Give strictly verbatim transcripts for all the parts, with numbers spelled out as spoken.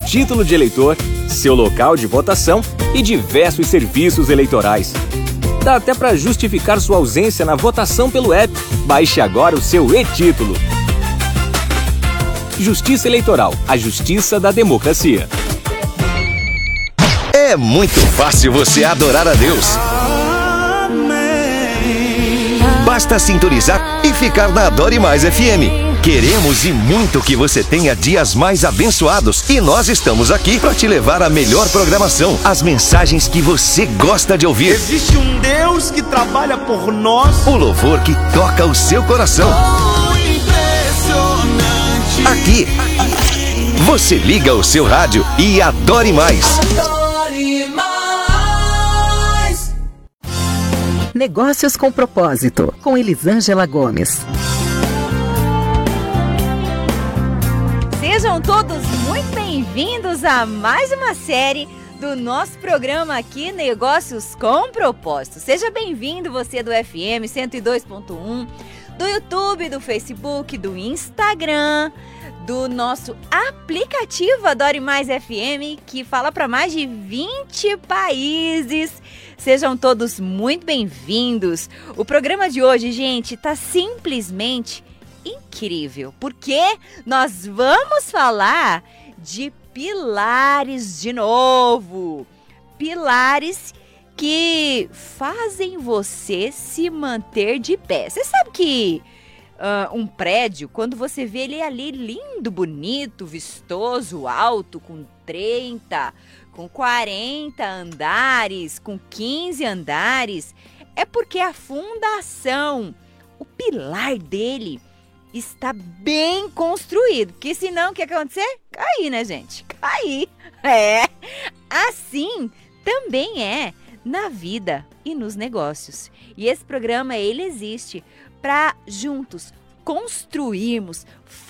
título de eleitor, seu local de votação e diversos serviços eleitorais. Dá até para justificar sua ausência na votação pelo app. Baixe agora o seu e-título. Justiça Eleitoral, a justiça da democracia. É muito fácil você adorar a Deus. Basta sintonizar e ficar na Adore Mais F M. Queremos e muito que você tenha dias mais abençoados. E nós estamos aqui para te levar a melhor programação, as mensagens que você gosta de ouvir. Existe um Deus que trabalha por nós. O louvor que toca o seu coração. Oh, impressionante. Aqui, você liga o seu rádio e adore mais. Adore mais. Negócios com propósito, com Elisângela Gomes. Sejam todos muito bem-vindos a mais uma série do nosso programa aqui, Negócios com Propósito. Seja bem-vindo você do F M cento e dois ponto um, do YouTube, do Facebook, do Instagram, do nosso aplicativo Adore Mais F M, que fala para mais de vinte países. Sejam todos muito bem-vindos. O programa de hoje, gente, tá simplesmente incrível, porque nós vamos falar de pilares de novo. Pilares que fazem você se manter de pé. Você sabe que uh, um prédio, quando você vê ele ali lindo, bonito, vistoso, alto, com trinta, com quarenta andares, com quinze andares, é porque a fundação, o pilar dele, está bem construído, porque senão o que acontecer? Cair, né, gente? Cair. É. Assim também é na vida e nos negócios. E esse programa, ele existe para juntos construirmos,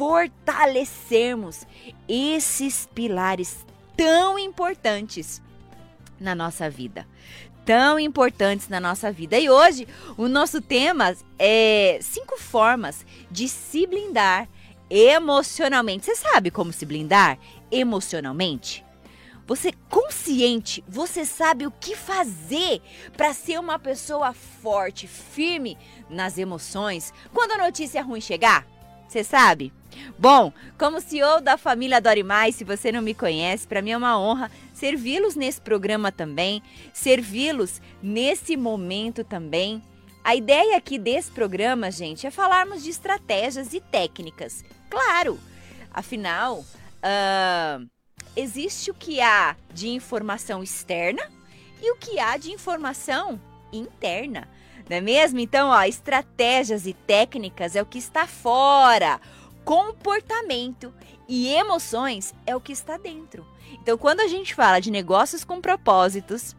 fortalecermos esses pilares tão importantes na nossa vida. Tão importantes na nossa vida. E hoje o nosso tema é cinco formas de se blindar emocionalmente. Você sabe como se blindar emocionalmente? Você consciente, você sabe o que fazer para ser uma pessoa forte, firme nas emoções quando a notícia ruim chegar? Você sabe? Bom, como C E O da família Adore Mais, se você não me conhece, para mim é uma honra servi-los nesse programa também, servi-los nesse momento também. A ideia aqui desse programa, gente, é falarmos de estratégias e técnicas. Claro, afinal, uh, existe o que há de informação externa e o que há de informação interna, não é mesmo? Então, ó, estratégias e técnicas é o que está fora. Comportamento e emoções é o que está dentro. Então, quando a gente fala de negócios com propósitos,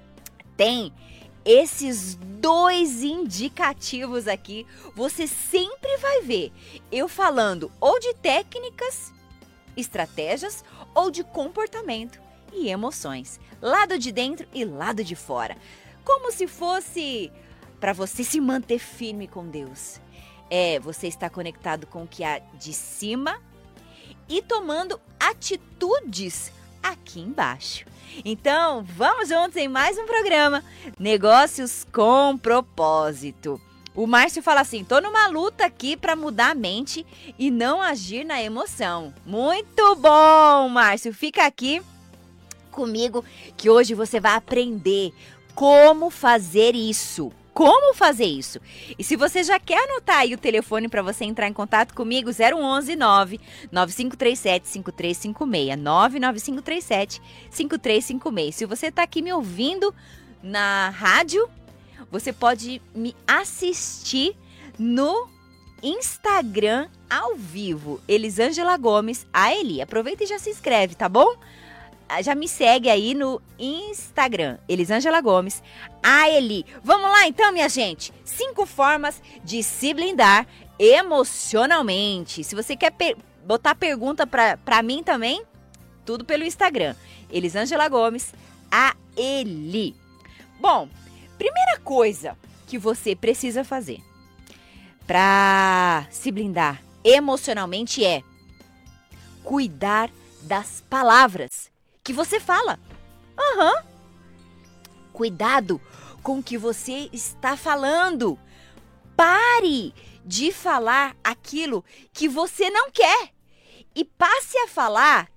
tem esses dois indicativos aqui. Você sempre vai ver eu falando ou de técnicas, estratégias, ou de comportamento e emoções. Lado de dentro e lado de fora. Como se fosse para você se manter firme com Deus. É, você está conectado com o que há de cima e tomando atitudes aqui embaixo. Então, vamos juntos em mais um programa Negócios com Propósito. O Márcio fala assim, tô numa luta aqui para mudar a mente e não agir na emoção. Muito bom, Márcio. Fica aqui comigo que hoje você vai aprender como fazer isso. Como fazer isso? E se você já quer anotar aí o telefone para você entrar em contato comigo, zero onze nove nove cinco três sete cinco três cinco seis, nove nove cinco três sete cinco três cinco seis. Se você está aqui me ouvindo na rádio, você pode me assistir no Instagram ao vivo, Elisângela Gomes, a Eli. Aproveita e já se inscreve, tá bom? Já me segue aí no Instagram, Elisângela Gomes, a Eli. Vamos lá então, minha gente. Cinco formas de se blindar emocionalmente. Se você quer per- botar pergunta pra, pra mim também, tudo pelo Instagram, Elisângela Gomes, a Eli. Bom, primeira coisa que você precisa fazer para se blindar emocionalmente é cuidar das palavras que você fala. Aham. Uhum. Cuidado com o que você está falando. Pare de falar aquilo que você não quer e passe a falar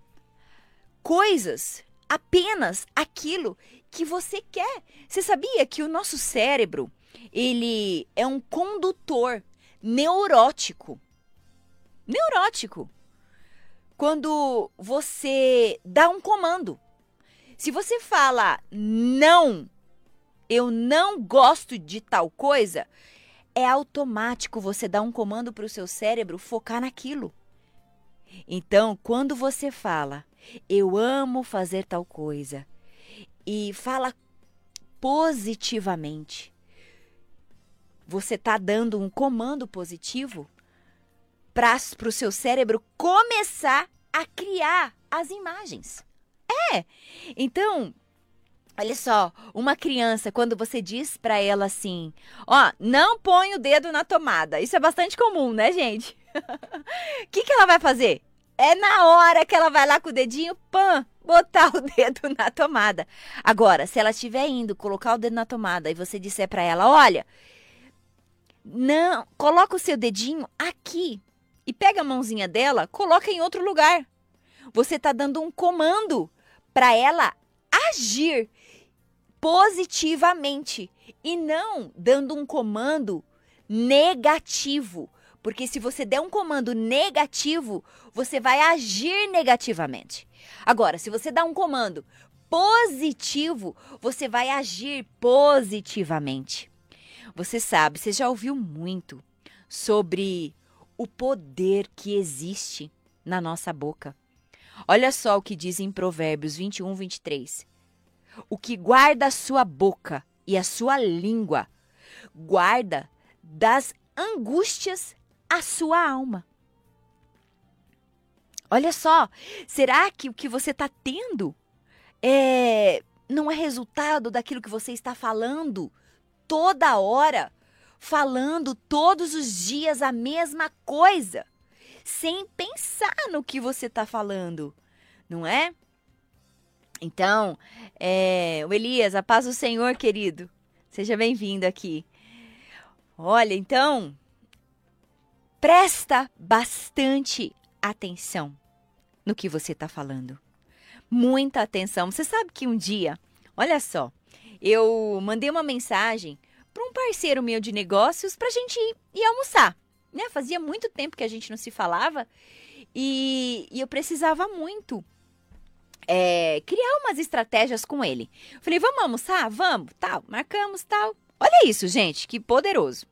coisas, apenas aquilo que você quer. Você sabia que o nosso cérebro, ele é um condutor neurótico? Neurótico. Quando você dá um comando. Se você fala não, eu não gosto de tal coisa, é automático você dar um comando para o seu cérebro focar naquilo. Então, quando você fala, eu amo fazer tal coisa, e fala positivamente, você está dando um comando positivo para o seu cérebro começar a criar as imagens. É, então, olha só, uma criança, quando você diz para ela assim, ó, não põe o dedo na tomada, isso é bastante comum, né, gente? O que, que ela vai fazer? É na hora que ela vai lá com o dedinho, pã, botar o dedo na tomada. Agora, se ela estiver indo colocar o dedo na tomada e você disser para ela, olha, não, coloca o seu dedinho aqui e pega a mãozinha dela, coloca em outro lugar. Você está dando um comando para ela agir positivamente e não dando um comando negativo. Porque se você der um comando negativo, você vai agir negativamente. Agora, se você dá um comando positivo, você vai agir positivamente. Você sabe, você já ouviu muito sobre o poder que existe na nossa boca. Olha só o que diz em Provérbios vinte e um, vinte e três. O que guarda a sua boca e a sua língua, guarda das angústias a sua alma. Olha só, será que o que você está tendo é, não é resultado daquilo que você está falando toda hora? Falando todos os dias a mesma coisa, sem pensar no que você está falando, não é? Então, é, o Elias, a paz do Senhor, querido, seja bem-vindo aqui. Olha, então, presta bastante atenção no que você está falando. Muita atenção. Você sabe que um dia, olha só, eu mandei uma mensagem para um parceiro meu de negócios para a gente ir, ir almoçar. Né? Fazia muito tempo que a gente não se falava e, e eu precisava muito é, criar umas estratégias com ele. Falei, vamos almoçar? Vamos, tal, marcamos, tal. Olha isso, gente, que poderoso.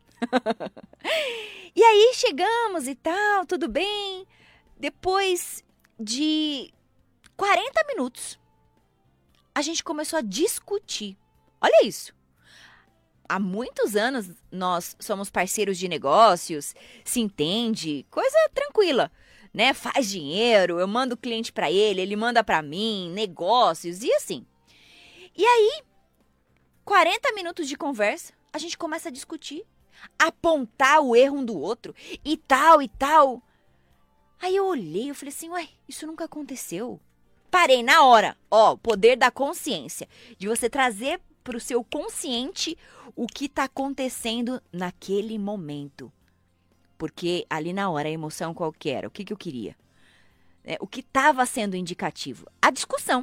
E aí chegamos e tal, tudo bem. Depois de quarenta minutos, a gente começou a discutir. Olha isso. Há muitos anos nós somos parceiros de negócios, se entende, coisa tranquila, né? Faz dinheiro, eu mando o cliente para ele, ele manda para mim, negócios e assim. E aí, quarenta minutos de conversa, a gente começa a discutir, apontar o erro um do outro e tal e tal. Aí eu olhei, eu falei assim, ué, isso nunca aconteceu. Parei na hora, ó, o poder da consciência, de você trazer para o seu consciente o que está acontecendo naquele momento. Porque ali na hora a emoção qual que era? O que, que eu queria? É, o que estava sendo indicativo? A discussão.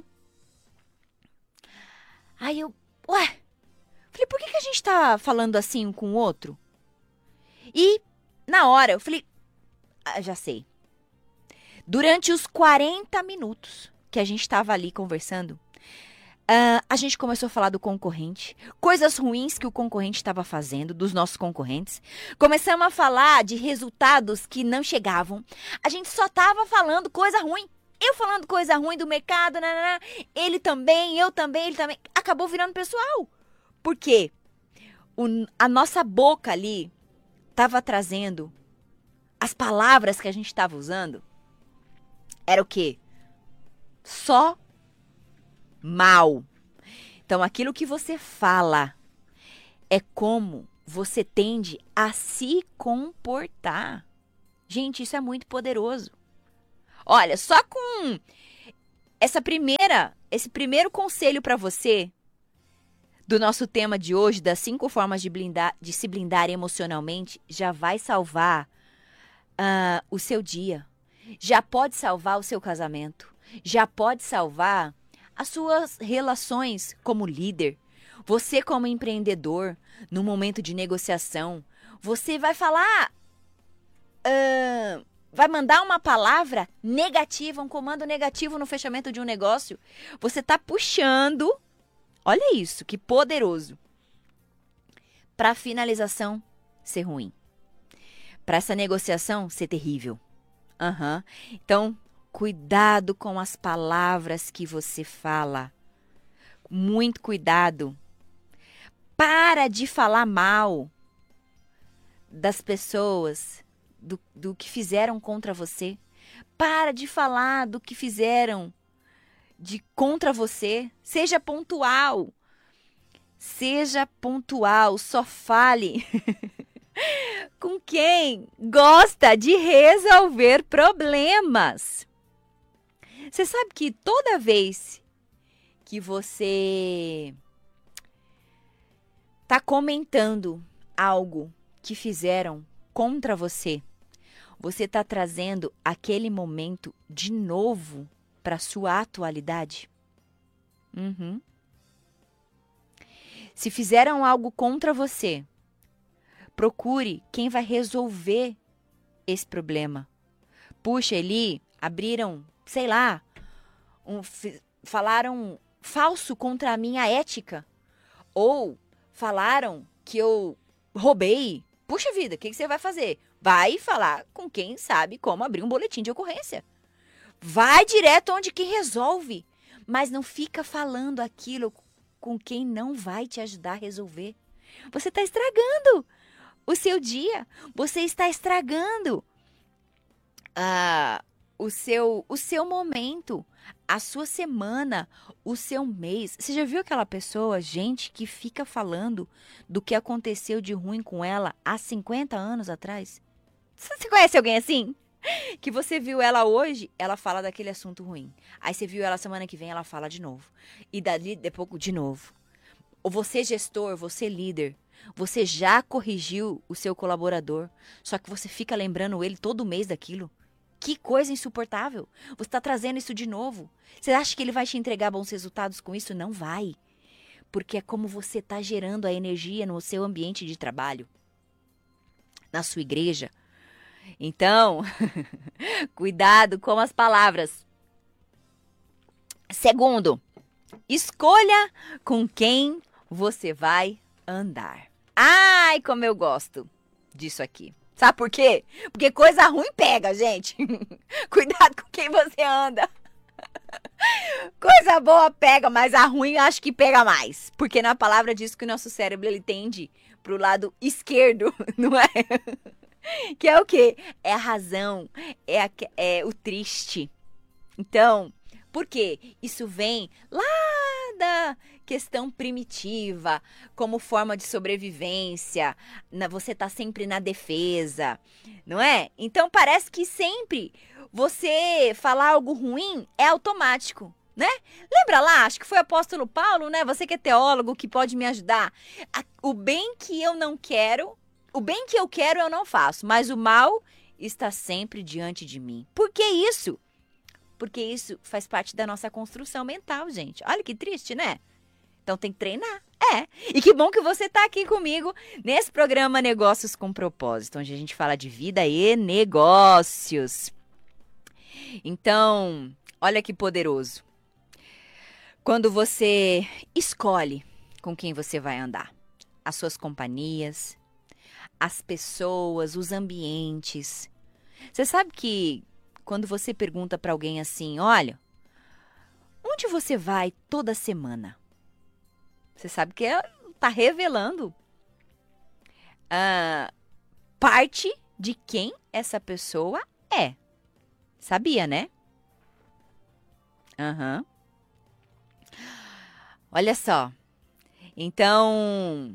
Aí eu, ué, falei, por que, que a gente está falando assim um com o outro? E na hora eu falei, ah, já sei. Durante os quarenta minutos que a gente estava ali conversando, Uh, a gente começou a falar do concorrente, coisas ruins que o concorrente estava fazendo, dos nossos concorrentes. Começamos a falar de resultados que não chegavam. A gente só estava falando coisa ruim. Eu falando coisa ruim do mercado, nanana. Ele também, eu também, ele também. Acabou virando pessoal. Por quê? O, a nossa boca ali estava trazendo, as palavras que a gente estava usando, era o quê? Só mal. Então, aquilo que você fala é como você tende a se comportar. Gente, isso é muito poderoso. Olha, só com essa primeira, esse primeiro conselho para você do nosso tema de hoje, das cinco formas de, blindar, de se blindar emocionalmente, já vai salvar uh, o seu dia. Já pode salvar o seu casamento. Já pode salvar as suas relações como líder. Você como empreendedor, no momento de negociação, você vai falar, uh, vai mandar uma palavra negativa, um comando negativo no fechamento de um negócio. Você está puxando, olha isso, que poderoso, para a finalização ser ruim. Para essa negociação ser terrível. Uhum. Então, cuidado com as palavras que você fala. Muito cuidado. Para de falar mal das pessoas, do, do que fizeram contra você. Para de falar do que fizeram de contra você. Seja pontual. Seja pontual. Só fale com quem gosta de resolver problemas. Você sabe que toda vez que você está comentando algo que fizeram contra você, você está trazendo aquele momento de novo para a sua atualidade? Uhum. Se fizeram algo contra você, procure quem vai resolver esse problema. Puxa, Eli, abriram, sei lá, um, falaram falso contra a minha ética. Ou falaram que eu roubei. Puxa vida, o que, que você vai fazer? Vai falar com quem sabe como abrir um boletim de ocorrência. Vai direto onde quem resolve. Mas não fica falando aquilo com quem não vai te ajudar a resolver. Você está estragando o seu dia. Você está estragando ah, o, seu, o seu momento, a sua semana, o seu mês. Você já viu aquela pessoa, gente, que fica falando do que aconteceu de ruim com ela há cinquenta anos atrás? Você conhece alguém assim? Que você viu ela hoje, ela fala daquele assunto ruim. Aí você viu ela semana que vem, ela fala de novo. E dali, depois, de novo. Ou você gestor, você líder, você já corrigiu o seu colaborador, só que você fica lembrando ele todo mês daquilo. Que coisa insuportável. Você está trazendo isso de novo. Você acha que ele vai te entregar bons resultados com isso? Não vai. Porque é como você está gerando a energia no seu ambiente de trabalho, na sua igreja. Então, cuidado com as palavras. Segundo, escolha com quem você vai andar. Ai, como eu gosto disso aqui. Sabe por quê? Porque coisa ruim pega, gente. Cuidado com quem você anda. Coisa boa pega, mas a ruim eu acho que pega mais. Porque na palavra diz que o nosso cérebro ele tende pro lado esquerdo, não é? Que é o quê? É a razão, é, a, é o triste. Então, por quê? Isso vem lá da questão primitiva, como forma de sobrevivência, na, você tá sempre na defesa, não é? Então parece que sempre você falar algo ruim é automático, né? Lembra lá, acho que foi o apóstolo Paulo, né? Você que é teólogo, que pode me ajudar. O bem que eu não quero, o bem que eu quero eu não faço, mas o mal está sempre diante de mim. Por que isso? Porque isso faz parte da nossa construção mental, gente. Olha que triste, né? Então tem que treinar. É. E que bom que você está aqui comigo nesse programa Negócios com Propósito, onde a gente fala de vida e negócios. Então, olha que poderoso. Quando você escolhe com quem você vai andar, as suas companhias, as pessoas, os ambientes. Você sabe que quando você pergunta para alguém assim, olha, onde você vai toda semana? Você sabe que está revelando uh, parte de quem essa pessoa é. Sabia, né? Aham. Uhum. Olha só. Então,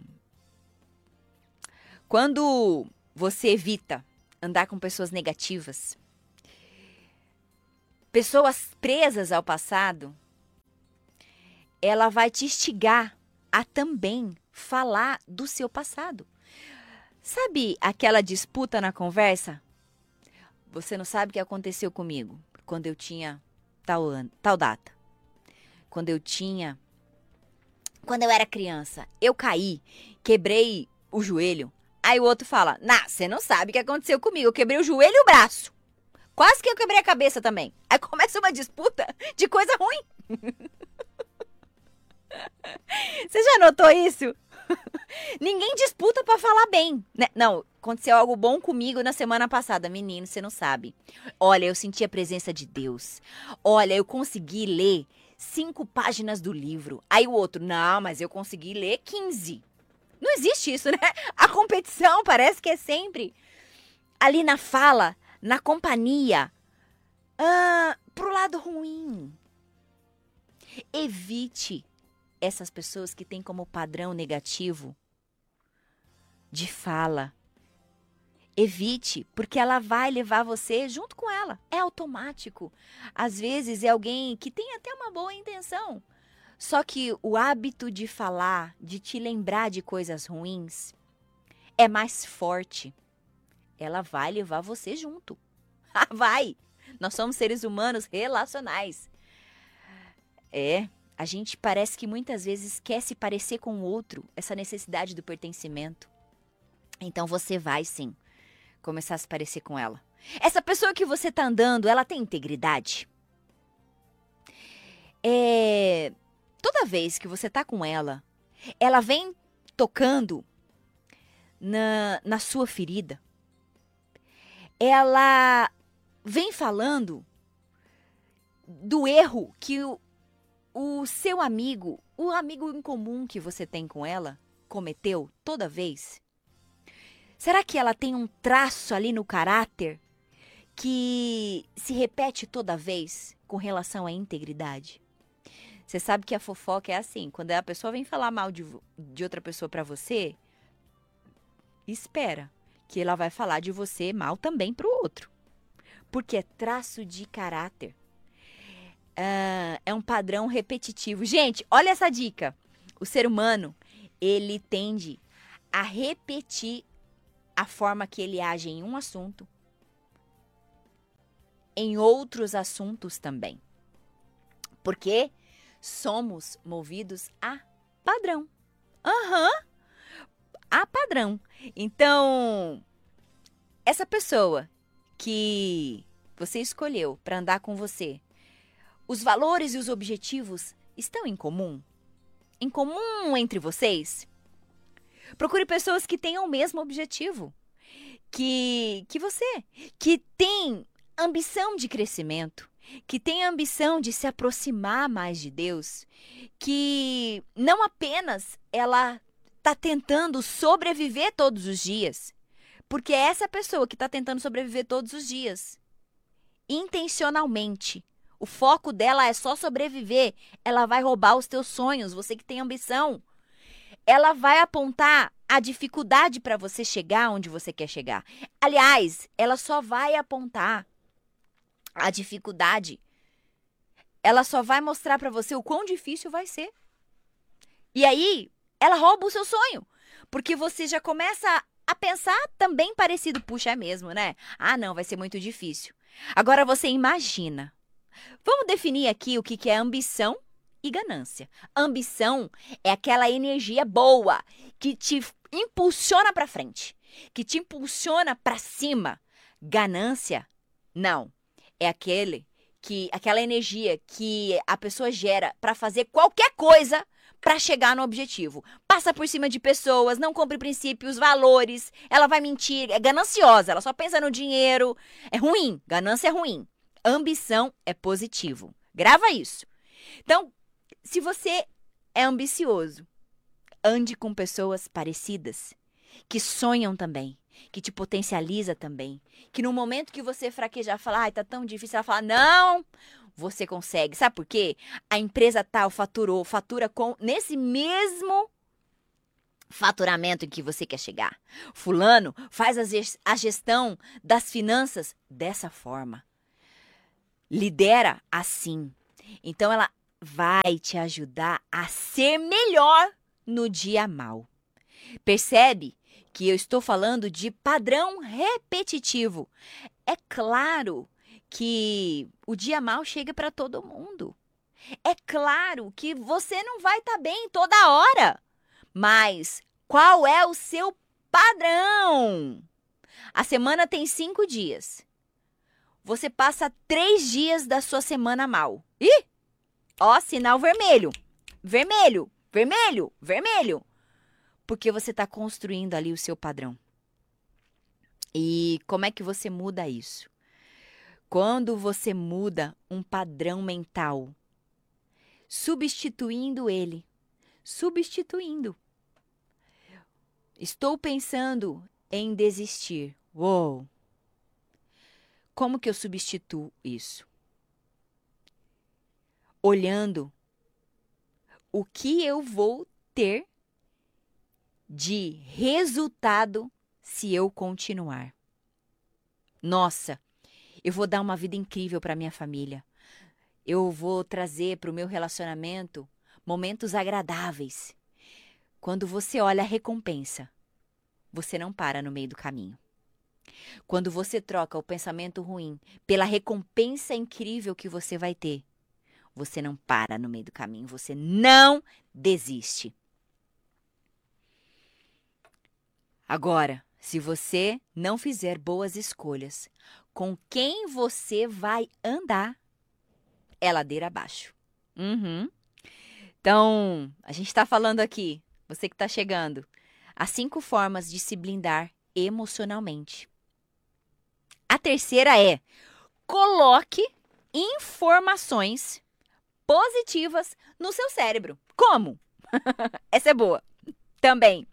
quando você evita andar com pessoas negativas, pessoas presas ao passado, ela vai te instigar a também falar do seu passado. Sabe aquela disputa na conversa? Você não sabe o que aconteceu comigo quando eu tinha tal, ano, tal data. Quando eu tinha... Quando eu era criança, eu caí, quebrei o joelho. Aí o outro fala, nah, você não sabe o que aconteceu comigo. Eu quebrei o joelho e o braço. Quase que eu quebrei a cabeça também. Aí começa uma disputa de coisa ruim. Você já notou isso? Ninguém disputa pra falar bem, né? Não, aconteceu algo bom comigo na semana passada. Menino, você não sabe. Olha, eu senti a presença de Deus. Olha, eu consegui ler cinco páginas do livro. Aí o outro, não, mas eu consegui ler quinze. Não existe isso, né? A competição parece que é sempre ali na fala, na companhia, ah, pro lado ruim. Evite essas pessoas que têm como padrão negativo de fala. Evite, porque ela vai levar você junto com ela. É automático. Às vezes é alguém que tem até uma boa intenção. Só que o hábito de falar, de te lembrar de coisas ruins, é mais forte. Ela vai levar você junto. Vai! Nós somos seres humanos relacionais. É... A gente parece que muitas vezes quer se parecer com o outro, essa necessidade do pertencimento. Então você vai sim começar a se parecer com ela. Essa pessoa que você tá andando, ela tem integridade? É... Toda vez que você tá com ela, ela vem tocando na, na sua ferida. Ela vem falando do erro que o o seu amigo, o amigo em comum que você tem com ela, cometeu toda vez? Será que ela tem um traço ali no caráter que se repete toda vez com relação à integridade? Você sabe que a fofoca é assim, quando a pessoa vem falar mal de, de outra pessoa pra você, espera que ela vai falar de você mal também pro outro. Porque é traço de caráter. Uh, é um padrão repetitivo. Gente, olha essa dica. O ser humano, ele tende a repetir a forma que ele age em um assunto, em outros assuntos também. Porque somos movidos a padrão. Aham, uhum, a padrão. Então, essa pessoa que você escolheu para andar com você, os valores e os objetivos estão em comum? Em comum entre vocês? Procure pessoas que tenham o mesmo objetivo que, que você, que tem ambição de crescimento, que tem ambição de se aproximar mais de Deus, que não apenas ela está tentando sobreviver todos os dias, porque é essa pessoa que está tentando sobreviver todos os dias, intencionalmente, o foco dela é só sobreviver. Ela vai roubar os teus sonhos, você que tem ambição. Ela vai apontar a dificuldade para você chegar onde você quer chegar. Aliás, ela só vai apontar a dificuldade. Ela só vai mostrar para você o quão difícil vai ser. E aí, ela rouba o seu sonho. Porque você já começa a pensar também parecido. Puxa, é mesmo, né? Ah, não, vai ser muito difícil. Agora você imagina. Vamos definir aqui o que é ambição e ganância. Ambição é aquela energia boa que te impulsiona para frente, que te impulsiona para cima. Ganância, não. É aquele que, aquela energia que a pessoa gera para fazer qualquer coisa para chegar no objetivo. Passa por cima de pessoas, não cumpre princípios, valores, ela vai mentir, é gananciosa, ela só pensa no dinheiro. É ruim, ganância é ruim. Ambição é positivo. Grava isso. Então, se você é ambicioso, ande com pessoas parecidas, que sonham também, que te potencializa também, que no momento que você fraquejar, falar, ai, tá tão difícil, ela fala, não, você consegue. Sabe por quê? A empresa tal faturou, fatura com, nesse mesmo faturamento em que você quer chegar. Fulano faz a gestão das finanças dessa forma. lidera assim. Então, ela vai te ajudar a ser melhor no dia mal. Percebe que eu estou falando de padrão repetitivo. É claro que o dia mal chega para todo mundo. É claro que você não vai estar bem toda hora. Mas qual é o seu padrão? A semana tem cinco dias. Você passa três dias da sua semana mal. Ih! Ó, sinal vermelho. Vermelho, vermelho, vermelho. Porque você está construindo ali o seu padrão. E como é que você muda isso? Quando você muda um padrão mental, substituindo ele, substituindo. Estou pensando em desistir. Uou! Como que eu substituo isso? Olhando o que eu vou ter de resultado se eu continuar. Nossa, eu vou dar uma vida incrível para minha família. Eu vou trazer para o meu relacionamento momentos agradáveis. Quando você olha a recompensa, você não para no meio do caminho. Quando você troca o pensamento ruim pela recompensa incrível que você vai ter, você não para no meio do caminho, você não desiste. Agora, se você não fizer boas escolhas, com quem você vai andar é ladeira abaixo. Uhum. Então, a gente está falando aqui, você que está chegando, as cinco formas de se blindar emocionalmente. A terceira é, coloque informações positivas no seu cérebro. Como? Essa é boa. Também.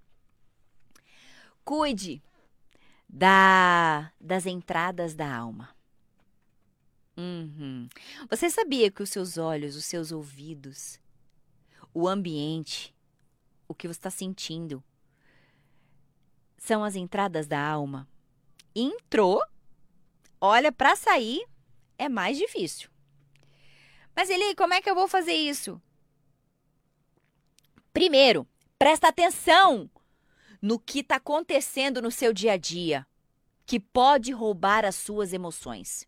Cuide da, das entradas da alma. Uhum. Você sabia que os seus olhos, os seus ouvidos, o ambiente, o que você está sentindo, são as entradas da alma? Entrou, olha, para sair é mais difícil. Mas, Eli, como é que eu vou fazer isso? Primeiro, presta atenção no que está acontecendo no seu dia a dia, que pode roubar as suas emoções.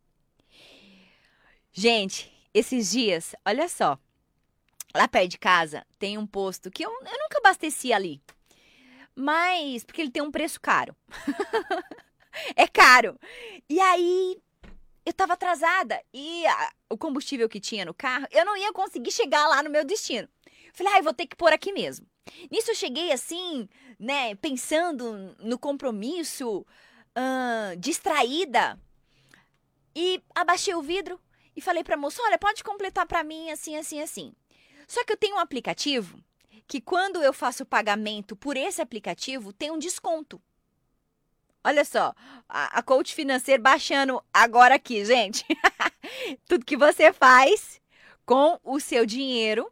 Gente, esses dias, olha só, lá perto de casa tem um posto que eu, eu nunca abasteci ali, mas porque ele tem um preço caro. É caro. E aí, eu estava atrasada e a, o combustível que tinha no carro, eu não ia conseguir chegar lá no meu destino. Falei, ai, vou ter que pôr aqui mesmo. Nisso eu cheguei assim, né, pensando no compromisso, uh, distraída. E abaixei o vidro e falei pra moça, olha, pode completar pra mim assim, assim, assim. Só que eu tenho um aplicativo que quando eu faço o pagamento por esse aplicativo, tem um desconto. Olha só, a, a coach financeira baixando agora aqui, gente. Tudo que você faz com o seu dinheiro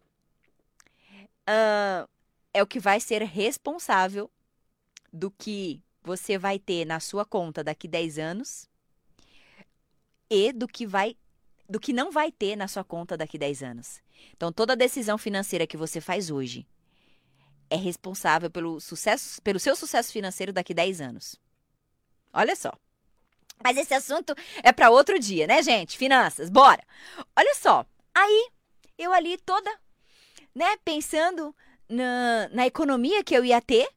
uh, é o que vai ser responsável do que você vai ter na sua conta daqui dez anos e do que, vai, do que não vai ter na sua conta daqui dez anos. Então, toda decisão financeira que você faz hoje é responsável pelo, sucesso, pelo seu sucesso financeiro daqui dez anos. Olha só. Mas esse assunto é para outro dia, né, gente? Finanças, bora. Olha só. Aí, eu ali toda, né, pensando na, na economia que eu ia ter,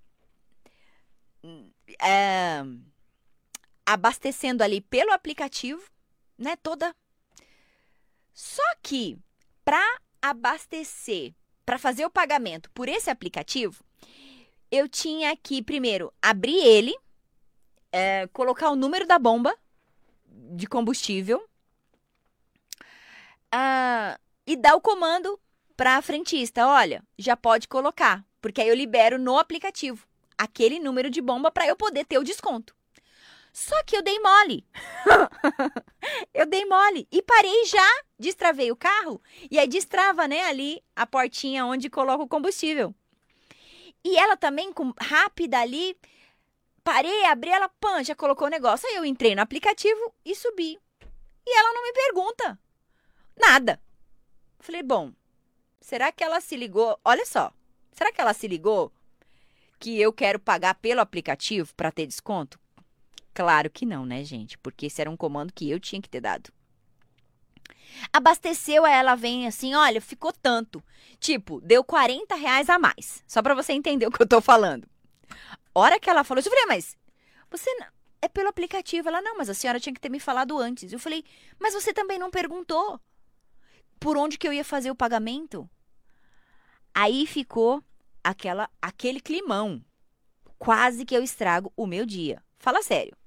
é, abastecendo ali pelo aplicativo, né, toda. Só que, para abastecer, para fazer o pagamento por esse aplicativo, eu tinha que, primeiro, abrir ele, É, colocar o número da bomba de combustível uh, e dar o comando para a frentista. Olha, já pode colocar, porque aí eu libero no aplicativo aquele número de bomba para eu poder ter o desconto. Só que eu dei mole. eu dei mole e parei já, destravei o carro e aí destrava, né, ali a portinha onde coloca o combustível. E ela também, com, rápida ali, parei, abri, ela, pã, já colocou o negócio. Aí eu entrei no aplicativo e subi. e ela não me pergunta nada. Falei, bom, será que ela se ligou? Olha só, será que ela se ligou que eu quero pagar pelo aplicativo para ter desconto? Claro que não, né, gente? Porque esse era um comando que eu tinha que ter dado. Abasteceu, aí ela vem assim, olha, ficou tanto. Tipo, deu quarenta reais a mais. Só pra você entender o que eu tô falando. Hora que ela falou isso, eu falei, mas você não... é pelo aplicativo. Ela, não, mas a senhora tinha que ter me falado antes. Eu falei, mas você também não perguntou por onde que eu ia fazer o pagamento? Aí ficou aquela, aquele climão. Quase que eu estrago o meu dia. Fala sério.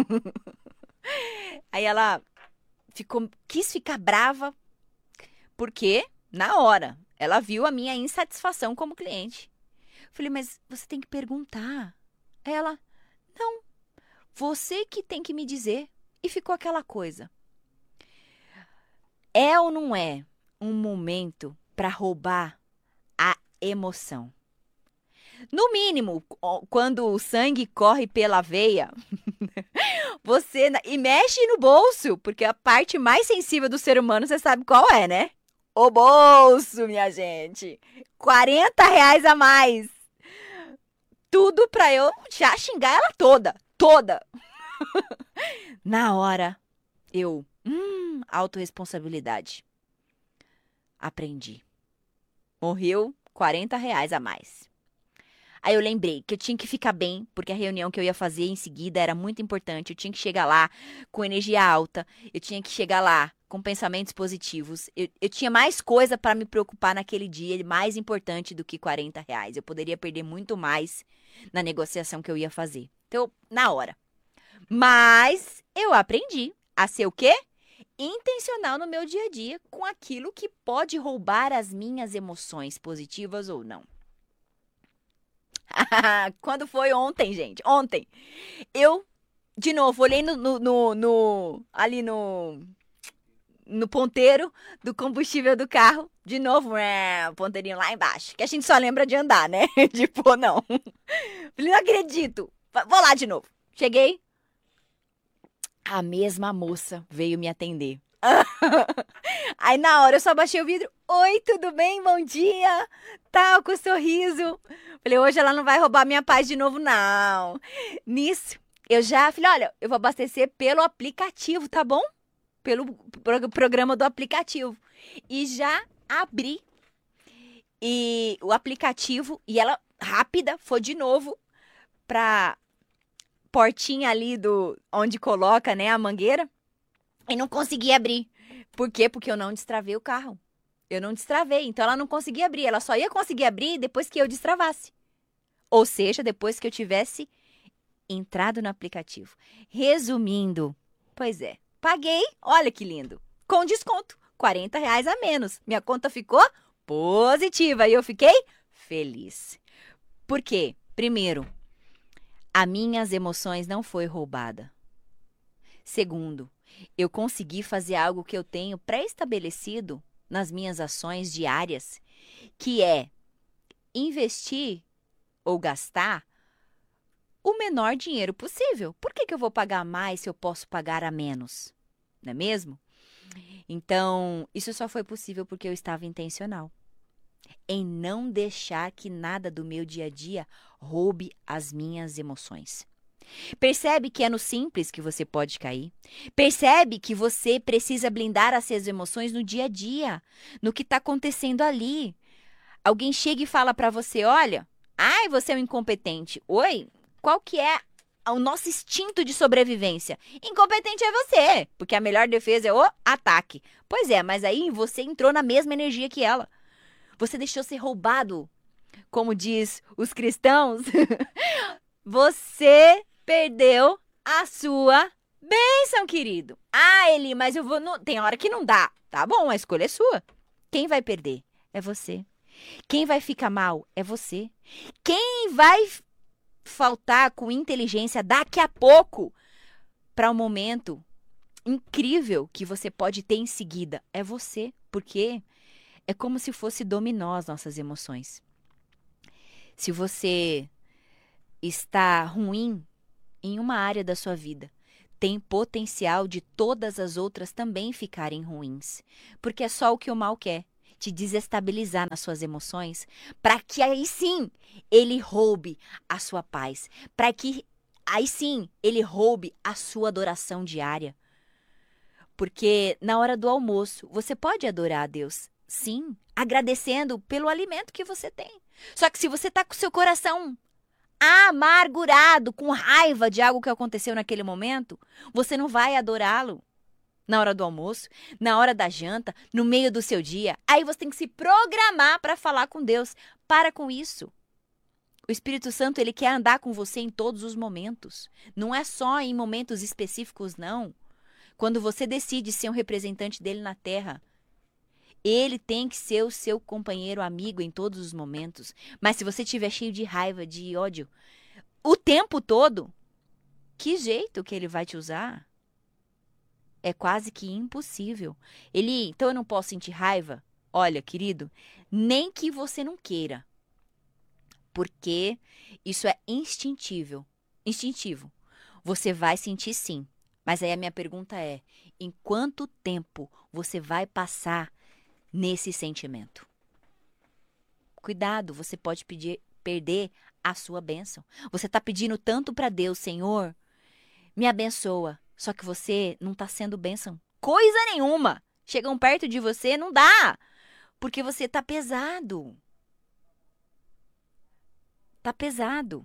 Aí ela ficou, quis ficar brava, porque na hora ela viu a minha insatisfação como cliente. Falei, mas você tem que perguntar. Aí ela, não, você que tem que me dizer. E ficou aquela coisa. É ou não é um momento para roubar a emoção? No mínimo, quando o sangue corre pela veia, você... E mexe no bolso, porque a parte mais sensível do ser humano, você sabe qual é, né? O bolso, minha gente. quarenta reais a mais. Tudo pra eu já xingar ela toda. Toda. Na hora, eu... Hum, autorresponsabilidade. Aprendi. Morreu quarenta reais a mais. Aí eu lembrei que eu tinha que ficar bem, porque a reunião que eu ia fazer em seguida era muito importante. Eu tinha que chegar lá com energia alta, eu tinha que chegar lá com pensamentos positivos. Eu, eu tinha mais coisa para me preocupar naquele dia, mais importante do que quarenta reais. Eu poderia perder muito mais na negociação que eu ia fazer. Então, na hora. Mas eu aprendi a ser o quê? Intencional no meu dia a dia com aquilo que pode roubar as minhas emoções, positivas ou não. Quando foi ontem, gente? Ontem. Eu, de novo, olhei no, no, no, no ali no, no ponteiro do combustível do carro. De novo, é, o ponteirinho lá embaixo. Que a gente só lembra de andar, né? Tipo, não. Falei, não acredito. Vou lá de novo. Cheguei. A mesma moça veio me atender. Aí na hora eu só baixei o vidro. Oi, tudo bem? Bom dia. Tal, com sorriso. Falei, hoje ela não vai roubar minha paz de novo, não. Nisso, eu já falei, olha, eu vou abastecer pelo aplicativo, tá bom? Pelo pro- programa do aplicativo. E já abri e o aplicativo, e ela, rápida, foi de novo pra portinha ali do onde coloca, né, a mangueira. E não consegui abrir. Por quê? Porque eu não destravei o carro. Eu não destravei, então ela não conseguia abrir. Ela só ia conseguir abrir depois que eu destravasse. Ou seja, depois que eu tivesse entrado no aplicativo. Resumindo, pois é, paguei, olha que lindo, com desconto, quarenta reais a menos. Minha conta ficou positiva e eu fiquei feliz. Por quê? Primeiro, as minhas emoções não foi roubada. Segundo, eu consegui fazer algo que eu tenho pré-estabelecido nas minhas ações diárias, que é investir ou gastar o menor dinheiro possível. Por que que eu vou pagar mais se eu posso pagar a menos? Não é mesmo? Então, isso só foi possível porque eu estava intencional em não deixar que nada do meu dia a dia roube as minhas emoções. Percebe que é no simples que você pode cair? Percebe que você precisa blindar as suas emoções no dia a dia, no que está acontecendo ali. Alguém chega e fala para você, olha, ai, você é um incompetente. Oi, qual que é o nosso instinto de sobrevivência? Incompetente é você, porque a melhor defesa é o ataque. Pois é, mas aí você entrou na mesma energia que ela. Você deixou ser roubado, como diz os cristãos. Você perdeu a sua bênção, querido. Ah, Eli, mas eu vou... No... Tem hora que não dá. Tá bom, a escolha é sua. Quem vai perder? É você. Quem vai ficar mal? É você. Quem vai faltar com inteligência daqui a pouco para um momento incrível que você pode ter em seguida? É você. Porque é como se fosse dominó as nossas emoções. Se você está ruim em uma área da sua vida, tem potencial de todas as outras também ficarem ruins. Porque é só o que o mal quer, te desestabilizar nas suas emoções, para que aí sim ele roube a sua paz, para que aí sim ele roube a sua adoração diária. Porque na hora do almoço, você pode adorar a Deus, sim, agradecendo pelo alimento que você tem. Só que se você está com seu coração amargurado, com raiva de algo que aconteceu naquele momento, você não vai adorá-lo na hora do almoço, na hora da janta, no meio do seu dia. Aí você tem que se programar para falar com Deus. Para com isso. O Espírito Santo, ele quer andar com você em todos os momentos. Não é só em momentos específicos, não. Quando você decide ser um representante dele na terra, ele tem que ser o seu companheiro, amigo em todos os momentos. Mas se você estiver cheio de raiva, de ódio, o tempo todo, que jeito que ele vai te usar? É quase que impossível. Ele, então eu não posso sentir raiva? Olha, querido, nem que você não queira. Porque isso é instintível. Instintivo. Você vai sentir sim. Mas aí a minha pergunta é, em quanto tempo você vai passar nesse sentimento? Cuidado, você pode pedir, perder a sua bênção. Você está pedindo tanto para Deus, Senhor, me abençoa. Só que você não está sendo bênção. Coisa nenhuma. Chegam perto de você, não dá. Porque você está pesado. Está pesado.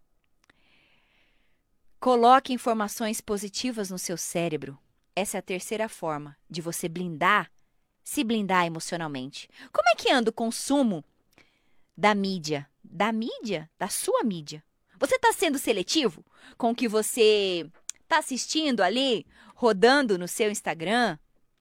Coloque informações positivas no seu cérebro. Essa é a terceira forma de você blindar, se blindar emocionalmente. Como é que anda o consumo da mídia? Da mídia? Da sua mídia? Você está sendo seletivo com o que você está assistindo ali, rodando no seu Instagram?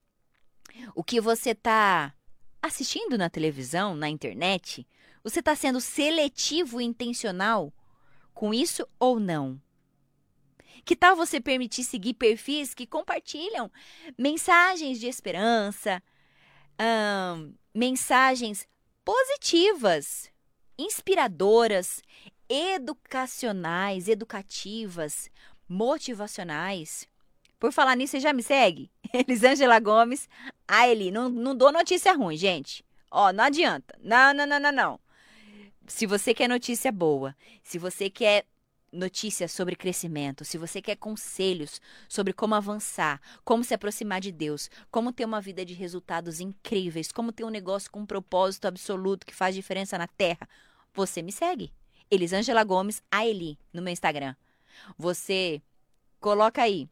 O que você está assistindo na televisão, na internet? Você está sendo seletivo e intencional com isso ou não? Que tal você permitir seguir perfis que compartilham mensagens de esperança, hum, mensagens positivas, inspiradoras, educacionais, educativas, motivacionais? Por falar nisso, você já me segue? Elisângela Gomes. Ah, Eli, não, não dou notícia ruim, gente. Ó, não adianta. Não, não, não, não, não. Se você quer notícia boa, se você quer notícias sobre crescimento, se você quer conselhos sobre como avançar, como se aproximar de Deus, como ter uma vida de resultados incríveis, como ter um negócio com um propósito absoluto que faz diferença na terra, você me segue. Elisângela Gomes, a Eli, no meu Instagram. Você coloca aí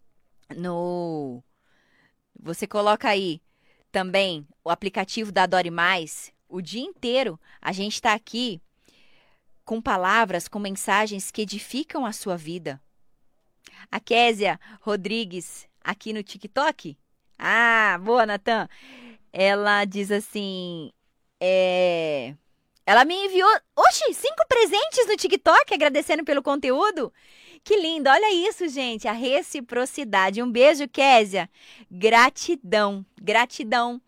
no... Você coloca aí também o aplicativo da Adore Mais. O dia inteiro a gente está aqui com palavras, com mensagens que edificam a sua vida. A Késia Rodrigues, aqui no TikTok. Ah, boa, Natan. Ela diz assim, é... ela me enviou, oxe, cinco presentes no TikTok, agradecendo pelo conteúdo. Que lindo, olha isso, gente, a reciprocidade. Um beijo, Késia. Gratidão, gratidão.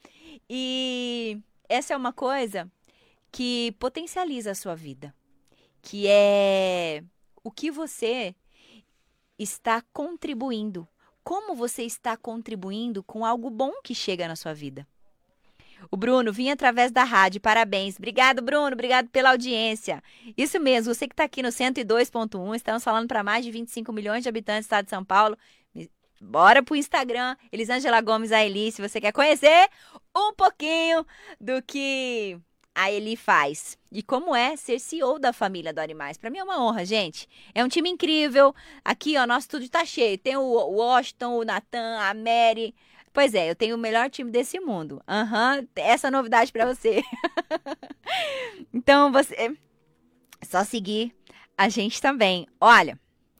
E essa é uma coisa que potencializa a sua vida. Que é o que você está contribuindo. Como você está contribuindo com algo bom que chega na sua vida. O Bruno, vim através da rádio, parabéns. Obrigado, Bruno, obrigado pela audiência. Isso mesmo, você que está aqui no cento e dois ponto um, estamos falando para mais de vinte e cinco milhões de habitantes do estado de São Paulo. Bora pro Instagram, Elisângela Gomes, a Eli, se você quer conhecer um pouquinho do que a Eli faz. E como é ser C E O da família Adore Mais. Para mim é uma honra, gente. É um time incrível. Aqui, ó, nosso estúdio tá cheio. Tem o Washington, o Natan, a Mary. Pois é, eu tenho o melhor time desse mundo. Aham, uhum, essa é novidade para você. Então, você... é só seguir a gente também. Olha,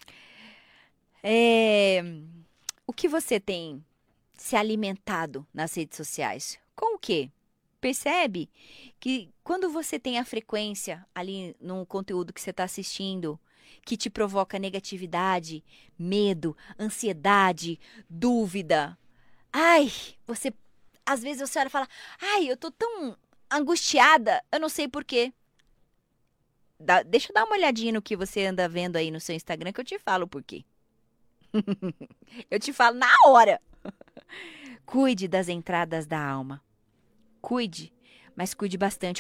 é... o que você tem se alimentado nas redes sociais? Com o quê? Percebe que quando você tem a frequência ali no conteúdo que você está assistindo, que te provoca negatividade, medo, ansiedade, dúvida. Ai, você, às vezes você olha e fala, ai, eu tô tão angustiada, eu não sei por quê. Dá, deixa eu dar uma olhadinha no que você anda vendo aí no seu Instagram que eu te falo por quê. Eu te falo na hora. Cuide das entradas da alma. Cuide, mas cuide bastante.